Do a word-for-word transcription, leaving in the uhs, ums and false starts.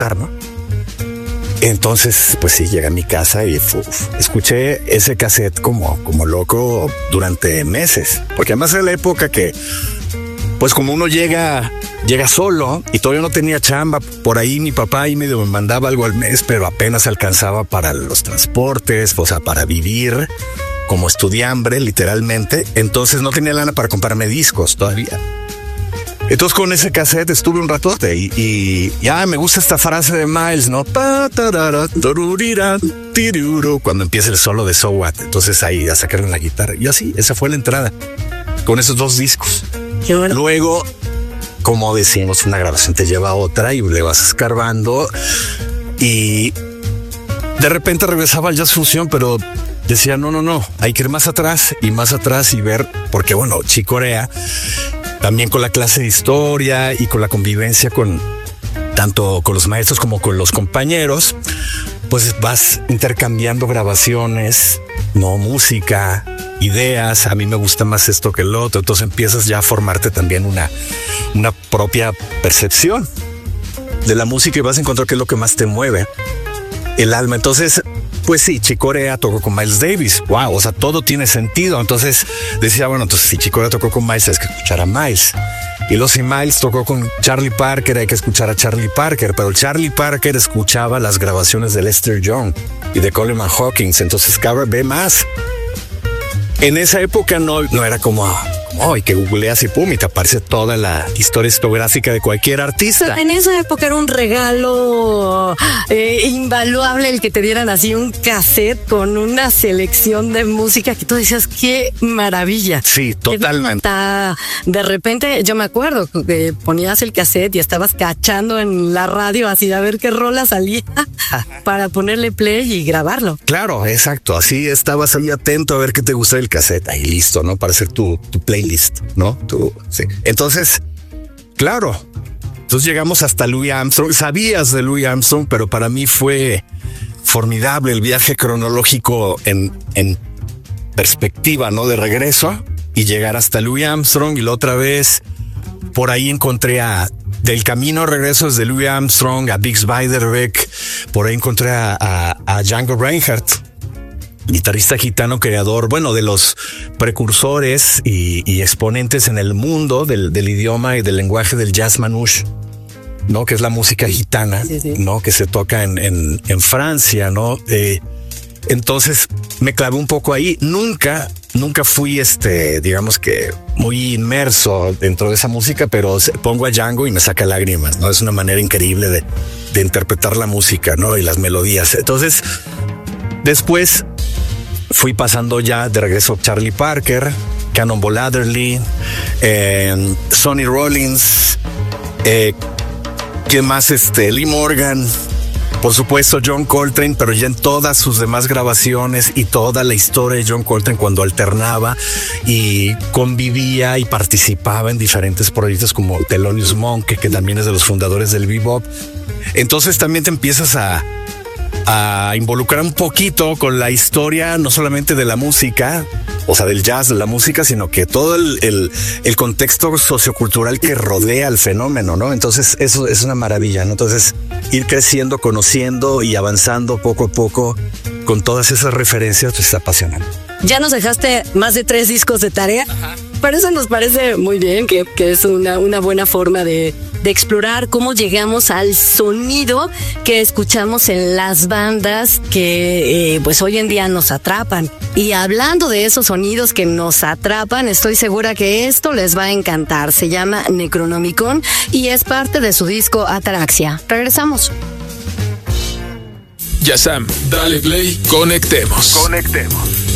¿no? Entonces, pues sí, llegué a mi casa y uf, escuché ese cassette como, como loco durante meses, porque además era la época que, pues como uno llega, llega solo y todavía no tenía chamba, por ahí mi papá y me mandaba algo al mes, pero apenas alcanzaba para los transportes, o sea, para vivir como estudiambre, literalmente. Entonces no tenía lana para comprarme discos todavía. Entonces con ese cassette estuve un ratote y, y ya me gusta esta frase de Miles, ¿no? Cuando empieza el solo de So What. Entonces ahí a sacarle la guitarra. Y así, esa fue la entrada con esos dos discos. Qué bueno. Luego, como decimos, una grabación te lleva a otra y le vas escarbando. Y de repente regresaba al Jazz Fusión, pero decía, no, no, no, hay que ir más atrás y más atrás y ver, porque bueno, Chick Corea, también con la clase de historia y con la convivencia con tanto con los maestros como con los compañeros, pues vas intercambiando grabaciones, no música, ideas. A mí me gusta más esto que el otro. Entonces empiezas ya a formarte también una, una propia percepción de la música y vas a encontrar qué es lo que más te mueve el alma. Entonces, pues sí, Chick Corea tocó con Miles Davis. Wow, o sea, todo tiene sentido. Entonces decía, bueno, entonces si Chick Corea tocó con Miles, hay que escuchar a Miles. Y luego si Miles tocó con Charlie Parker, hay que escuchar a Charlie Parker. Pero Charlie Parker escuchaba las grabaciones de Lester Young y de Coleman Hawkins. Entonces cada vez ve más. En esa época no, no era como, como hoy que googleas y pum, y te aparece toda la historia historiográfica de cualquier artista. En esa época era un regalo eh, invaluable el que te dieran así un cassette con una selección de música que tú decías, qué maravilla. Sí, totalmente. De repente yo me acuerdo que ponías el cassette y estabas cachando en la radio así a ver qué rola salía para ponerle play y grabarlo. Claro, exacto. Así estabas ahí atento a ver qué te gustaba el cassette. Ahí listo, ¿no? Para hacer tu, tu playlist, ¿no? Tu, sí. Entonces, claro. Entonces llegamos hasta Louis Armstrong. Sabías de Louis Armstrong, pero para mí fue formidable el viaje cronológico en, en perspectiva, ¿no? De regreso y llegar hasta Louis Armstrong y la otra vez por ahí encontré a del camino regreso desde Louis Armstrong a Bix Beiderbecke. Por ahí encontré a, a, a Django Reinhardt, guitarrista gitano, creador, bueno, de los precursores y, y exponentes en el mundo del, del idioma y del lenguaje del jazz manouche, ¿no? Que es la música gitana, sí, sí. ¿No? Que se toca en, en, en Francia, ¿no? Eh, entonces me clavé un poco ahí. Nunca, nunca fui, este, digamos que muy inmerso dentro de esa música, pero pongo a Django y me saca lágrimas, ¿no? Es una manera increíble de, de interpretar la música, ¿no? Y las melodías. Entonces, después fui pasando ya de regreso Charlie Parker, Cannonball Adderley, eh, Sonny Rollins, eh, ¿quién más? Este, Lee Morgan, por supuesto John Coltrane, pero ya en todas sus demás grabaciones y toda la historia de John Coltrane cuando alternaba y convivía y participaba en diferentes proyectos como Thelonious Monk, que, que también es de los fundadores del bebop. Entonces también te empiezas a a involucrar un poquito con la historia, no solamente de la música, o sea, del jazz, de la música, sino que todo el, el, el contexto sociocultural que rodea al fenómeno, ¿no? Entonces eso es una maravilla, ¿no? Entonces ir creciendo, conociendo y avanzando poco a poco con todas esas referencias, pues es apasionante. Ya nos dejaste más de tres discos de tarea. Ajá. Pero eso nos parece muy bien, que, que es una, una buena forma de, de explorar cómo llegamos al sonido que escuchamos en las bandas que eh, pues hoy en día nos atrapan. Y hablando de esos sonidos que nos atrapan, estoy segura que esto les va a encantar. Se llama Necronomicon y es parte de su disco Ataraxia. Regresamos. Ya Sam, dale play, conectemos. Conectemos.